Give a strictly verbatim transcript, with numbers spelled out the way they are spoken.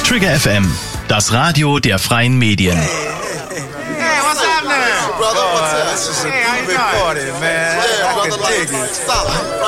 Trigger F M, das Radio der freien Medien. Hey, what's happening? Brother, what's up? Hey, how you doing? Party, man. Yeah, I brother, can dig like, it. solid.